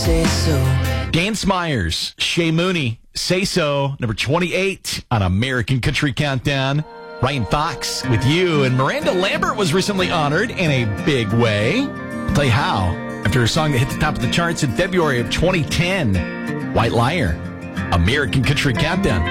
say so. Dan Smyers, Shay Mooney, Say So, number 28 on American Country Countdown. Ryan Fox with You, and Miranda Lambert was recently honored in a big way. I'll tell you how. After a song that hit the top of the charts in February of 2010, White Liar, American Country Countdown.